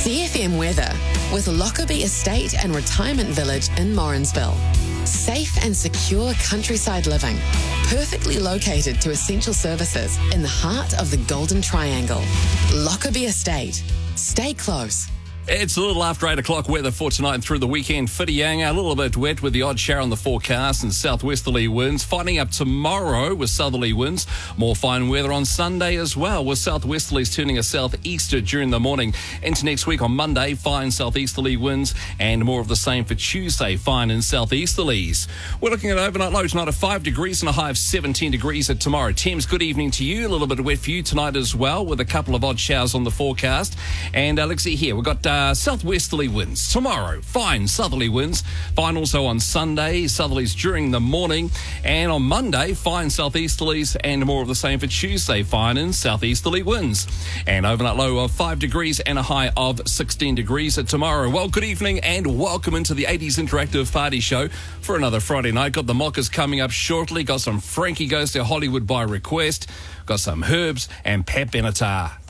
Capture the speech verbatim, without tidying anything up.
C F M weather with Lockerbie Estate and Retirement Village in Morrinsville. Safe and secure countryside living, perfectly located to essential services in the heart of the Golden Triangle. Lockerbie Estate. Stay close. It's a little after eight o'clock weather for tonight and through the weekend. Whitianga, a little bit wet with the odd shower on the forecast and southwesterly winds. Finding up tomorrow with southerly winds. More fine weather on Sunday as well, with southwesterlies turning a southeaster during the morning. Into next week on Monday, fine southeasterly winds and more of the same for Tuesday, fine and southeasterlies. We're looking at overnight low tonight of five degrees and a high of seventeen degrees at tomorrow. Thames, good evening to you. A little bit of wet for you tonight as well, with a couple of odd showers on the forecast. And uh, let's see here, we've got... Uh, Uh, southwesterly winds tomorrow, fine southerly winds, fine also on Sunday, southerlies during the morning, and on Monday, fine southeasterlies and more of the same for Tuesday, fine and southeasterly winds. And overnight low of five degrees and a high of sixteen degrees at tomorrow. Well, good evening and welcome into the eighties Interactive Party Show for another Friday night. Got the Mockers coming up shortly, got some Frankie Goes to Hollywood by request, got some Herbs and Pat Benatar.